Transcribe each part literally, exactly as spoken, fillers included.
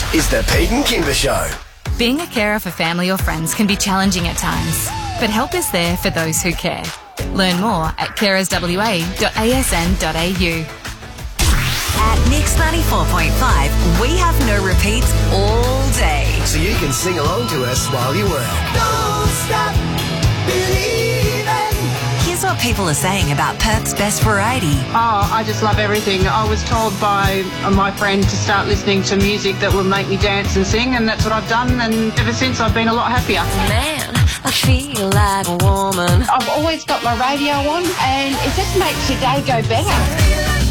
is the Pete and Kimber Show. Being a carer for family or friends can be challenging at times, but help is there for those who care. Learn more at carers w a dot a s n dot a u. At Mix ninety-four point five, we have no repeats all day. So you can sing along to us while you work. Don't stop believing. Here's what people are saying about Perth's best variety. Oh, I just love everything. I was told by my friend to start listening to music that would make me dance and sing, and that's what I've done, and ever since I've been a lot happier. Man, I feel like a woman. I've always got my radio on, and it just makes your day go better.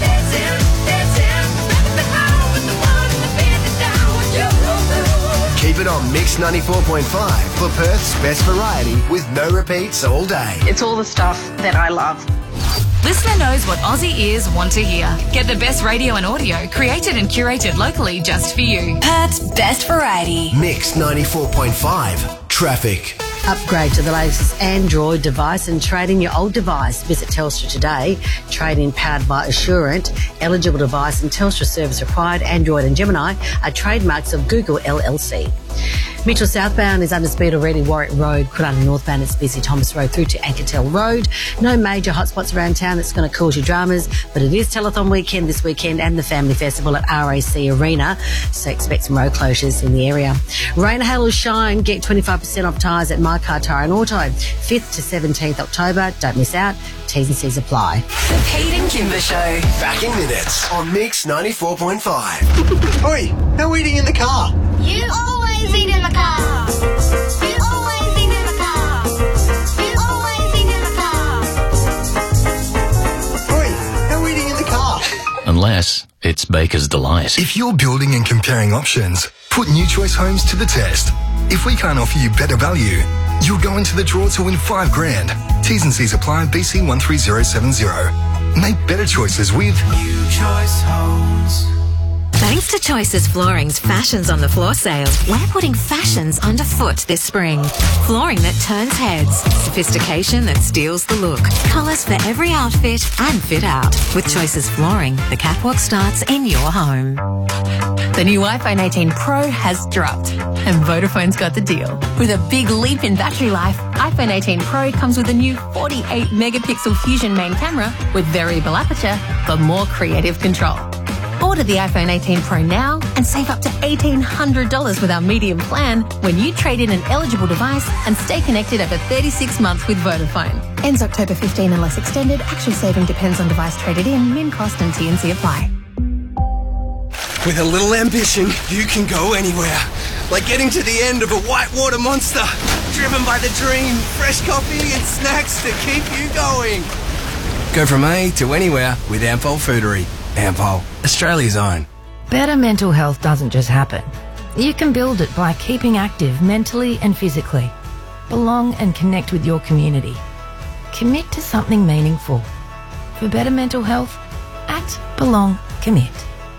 Keep it on Mix ninety-four point five for Perth's best variety with no repeats all day. It's all the stuff that I love. Listener knows what Aussie ears want to hear. Get the best radio and audio created and curated locally just for you. Perth's best variety. Mix ninety-four point five. Traffic. Upgrade to the latest Android device and trade in your old device. Visit Telstra today. Trade-in powered by Assurant. Eligible device and Telstra service required. Android and Gemini are trademarks of Google L L C. Mitchell southbound is under speed already. Warwick Road, Coolunga northbound, it's busy Thomas Road through to Ankertel Road. No major hotspots around town that's going to cause you dramas, but it is telethon weekend this weekend and the family festival at R A C Arena, so expect some road closures in the area. Rain, hail or shine, get twenty-five percent off tyres at My Car Tyre and Auto. fifth to seventeenth October, don't miss out. T's and C's apply. The Pete and Kimber Show. Back in minutes on Mix ninety-four point five. Oi, no eating in the car. You always eat in the car. You always eat in the car. You always eat in the car. Oi, no eating in the car. Unless it's Baker's Delight. If you're building and comparing options, put New Choice Homes to the test. If we can't offer you better value, you'll go into the draw to win five grand. T's and C's apply. B C one three zero seven zero. Make better choices with New Choice Homes. Thanks to Choices Flooring's Fashions on the Floor sale, we're putting fashions underfoot this spring. Flooring that turns heads, sophistication that steals the look, colours for every outfit and fit out. With Choices Flooring, the catwalk starts in your home. The new iPhone eighteen Pro has dropped, and Vodafone's got the deal. With a big leap in battery life, iPhone eighteen Pro comes with a new forty-eight megapixel Fusion main camera with variable aperture for more creative control. Order the iPhone eighteen Pro now and save up to eighteen hundred dollars with our medium plan when you trade in an eligible device and stay connected over thirty-six months with Vodafone. Ends October fifteenth unless extended. Actual saving depends on device traded in. Min cost and T and C apply. With a little ambition, you can go anywhere. Like getting to the end of a whitewater monster. Driven by the dream, fresh coffee and snacks to keep you going. Go from A to anywhere with Ampol Foodery. Ampol, Australia's own. Better mental health doesn't just happen. You can build it by keeping active mentally and physically. Belong and connect with your community. Commit to something meaningful. For better mental health, act, belong, commit.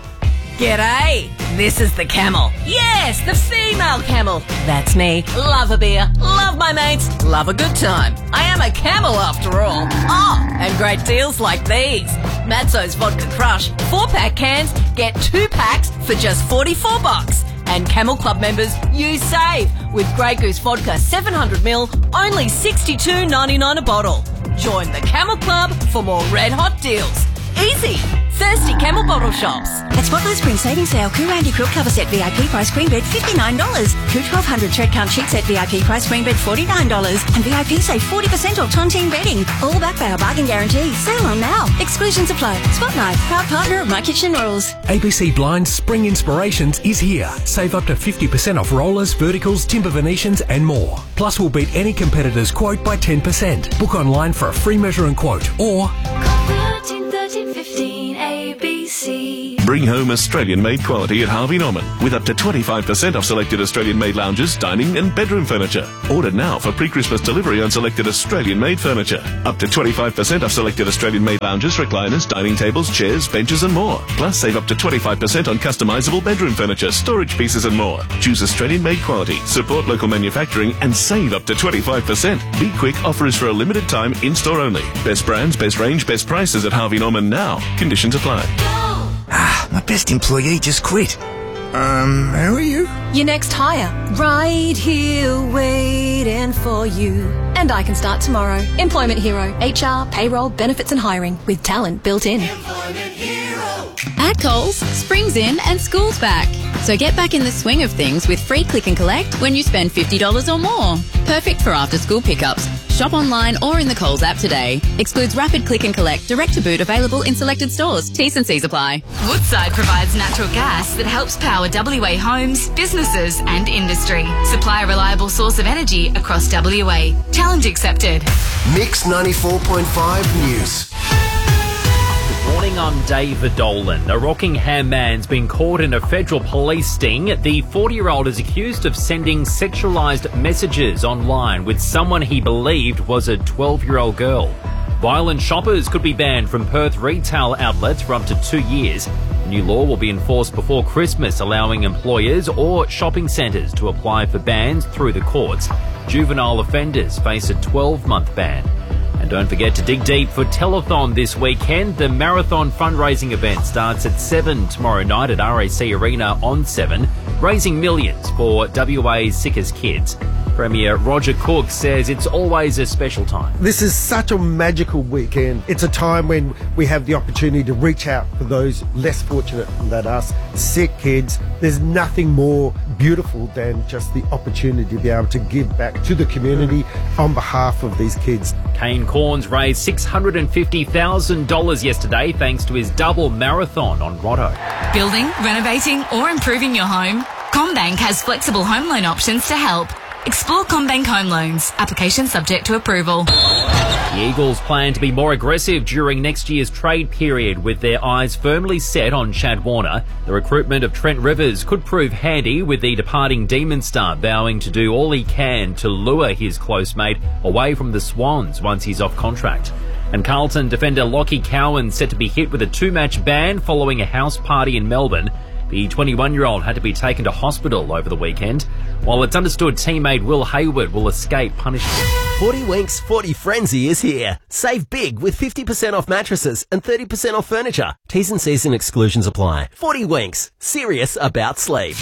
G'day, this is the Camel. Yes, the female Camel. That's me. Love a beer, love my mates, love a good time. I am a camel after all. Oh, and great deals like these. Matzo's Vodka Crush, four pack cans, get two packs for just forty-four bucks. And Camel Club members, you save with Grey Goose Vodka seven hundred mil, only sixty-two ninety-nine a bottle. Join the Camel Club for more red hot deals. Easy. Thirsty Camel bottle shops. At Spotlight Spring Savings Sale, Koo Randy Quilt Cover Set V I P price queen bed fifty-nine dollars. Koo twelve hundred Thread Count Sheet Set V I P price queen bed forty-nine dollars. And V I P save forty percent off Tontine bedding. All backed by our bargain guarantee. Sale on now. Exclusions apply. Spotlight, proud partner of My Kitchen Rules. A B C Blinds Spring Inspirations is here. Save up to fifty percent off rollers, verticals, timber Venetians and more. Plus we'll beat any competitor's quote by ten percent. Book online for a free measure and quote or thirteen thirteen fifteen A B C. Bring home Australian-made quality at Harvey Norman with up to twenty-five percent off selected Australian-made lounges, dining and bedroom furniture. Order now for pre-Christmas delivery on selected Australian-made furniture. Up to twenty-five percent off selected Australian-made lounges, recliners, dining tables, chairs, benches and more. Plus save up to twenty-five percent on customisable bedroom furniture, storage pieces and more. Choose Australian-made quality, support local manufacturing and save up to twenty-five percent. Be quick, offer is for a limited time, in-store only. Best brands, best range, best prices at Harvey Norman now. Conditions apply. Ah, my best employee just quit. Um, who are you? Your next hire. Right here waiting for you. And I can start tomorrow. Employment Hero. H R, payroll, benefits and hiring with talent built in. At Coles, spring's in and school's back. So get back in the swing of things with free click and collect when you spend fifty dollars or more. Perfect for after school pickups. Shop online or in the Coles app today. Excludes rapid click and collect, direct to boot, available in selected stores. T's and C's apply. Woodside provides natural gas that helps power W A homes, businesses and industry. Supply a reliable source of energy across W A. Challenge accepted. Mix ninety-four point five News. Good morning, I'm David Dolan. A Rockingham man's been caught in a federal police sting. The forty-year-old is accused of sending sexualised messages online with someone he believed was a twelve-year-old girl. Violent shoppers could be banned from Perth retail outlets for up to two years. The new law will be enforced before Christmas, allowing employers or shopping centres to apply for bans through the courts. Juvenile offenders face a twelve-month ban. And don't forget to dig deep for Telethon this weekend. The marathon fundraising event starts at seven tomorrow night at R A C Arena on seven, raising millions for W A's sickest kids. Premier Roger Cook says it's always a special time. This is such a magical weekend. It's a time when we have the opportunity to reach out for those less fortunate than us, sick kids. There's nothing more beautiful than just the opportunity to be able to give back to the community on behalf of these kids. Kane Corns raised six hundred fifty thousand dollars yesterday thanks to his double marathon on Rotto. Building, renovating or improving your home? CommBank has flexible home loan options to help. Explore CommBank Home Loans. Application subject to approval. The Eagles plan to be more aggressive during next year's trade period with their eyes firmly set on Chad Warner. The recruitment of Trent Rivers could prove handy, with the departing Demon star vowing to do all he can to lure his close mate away from the Swans once he's off contract. And Carlton defender Lockie Cowan set to be hit with a two-match ban following a house party in Melbourne. The twenty-one-year-old had to be taken to hospital over the weekend, while it's understood teammate Will Hayward will escape punishment. forty Winks forty Frenzy is here. Save big with fifty percent off mattresses and thirty percent off furniture. T's and C's and exclusions apply. forty Winks. Serious about sleep.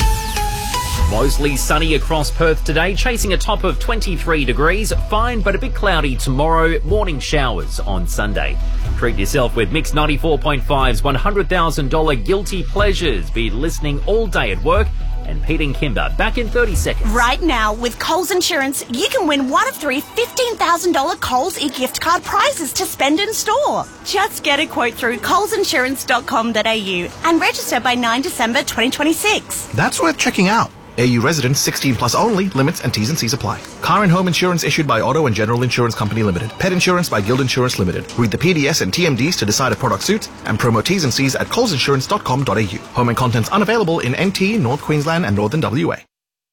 Mostly sunny across Perth today, chasing a top of twenty-three degrees. Fine but a bit cloudy tomorrow. Morning showers on Sunday. Treat yourself with Mix ninety-four point five's one hundred thousand dollars Guilty Pleasures. Be listening all day at work. And Pete and Kimber back in thirty seconds. Right now, with Coles Insurance, you can win one of three fifteen thousand dollars Coles e-gift card prizes to spend in store. Just get a quote through coles insurance dot com dot a u and register by nine December twenty twenty-six. That's worth checking out. A U residents sixteen plus only. Limits and T's and C's apply. Car and home insurance issued by Auto and General Insurance Company Limited. Pet insurance by Guild Insurance Limited. Read the P D S and T M Ds to decide if product suits, and promo T's and C's at coles insurance dot com dot a u. Home and contents unavailable in N T, North Queensland and Northern W A.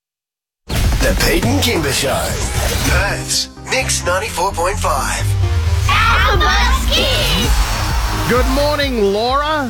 The Pete and Kimber Show. Perth's Mix ninety-four point five. Alphabet Kids. Good morning, Laura.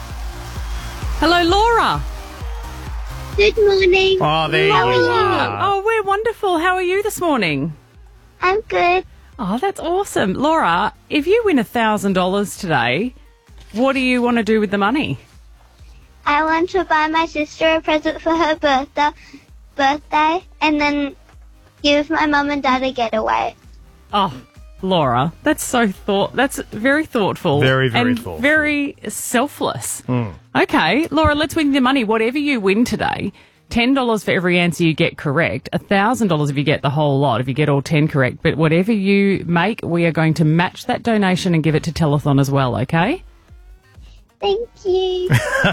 Hello, Laura. Good morning. Oh, there you How are. are you? Oh, we're wonderful. How are you this morning? I'm good. Oh, that's awesome. Laura, if you win one thousand dollars today, what do you want to do with the money? I want to buy my sister a present for her birthday, birthday, and then give my mum and dad a getaway. Oh, Laura, that's so thought. That's very thoughtful. Very, very and thoughtful. very selfless. Mm. Okay, Laura, let's win the money. Whatever you win today, ten dollars for every answer you get correct, one thousand dollars if you get the whole lot, if you get all ten correct. But whatever you make, we are going to match that donation and give it to Telethon as well, okay? Thank you.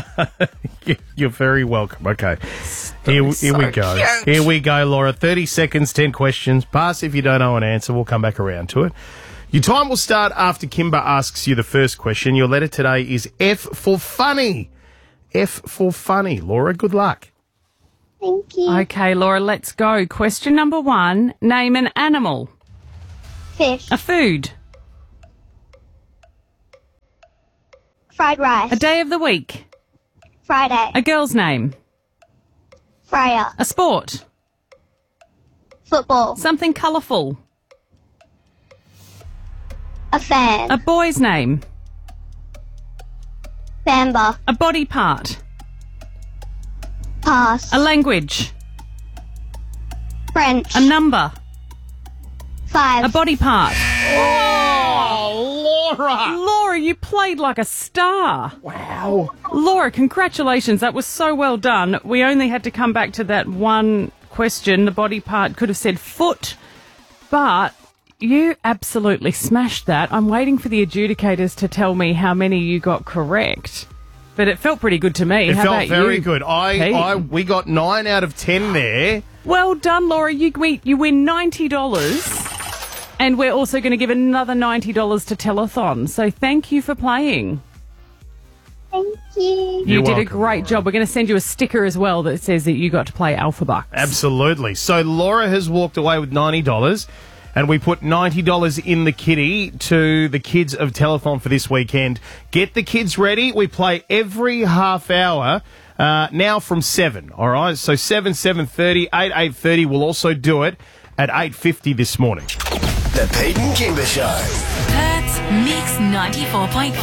You're very welcome. Okay. Here, here so we go. cute. Here we go, Laura. thirty seconds, ten questions. Pass if you don't know an answer. We'll come back around to it. Your time will start after Kimber asks you the first question. Your letter today is F for funny. F for funny. Laura, good luck. Thank you. Okay, Laura, let's go. Question number one. Name an animal. Fish. A food. Fried rice. A day of the week. Friday. A girl's name. Freya. A sport. Football. Something colourful. A fan. A boy's name. Bamba. A body part. Pass. A language. French. A number. Five. A body part. Oh, Laura! Laura, you played like a star. Wow. Laura, congratulations. That was so well done. We only had to come back to that one question. The body part could have said foot, but you absolutely smashed that. I'm waiting for the adjudicators to tell me how many you got correct. But it felt pretty good to me. It How felt about very you, good. I, Pete? I, we got nine out of ten there. Well done, Laura. You, we, you win ninety dollars. And we're also going to give another ninety dollars to Telethon. So thank you for playing. Thank you. You You're did welcome, a great job. We're going to send you a sticker as well that says that you got to play Alpha Bucks. Absolutely. So Laura has walked away with ninety dollars, and we put ninety dollars in the kitty to the kids of Telethon for this weekend. Get the kids ready. We play every half hour uh, now from seven, all right? So seven, seven thirty, eight, eight thirty. We'll also do it at eight fifty this morning. The Pete and Kimber Show. Perth's Mix ninety-four point five.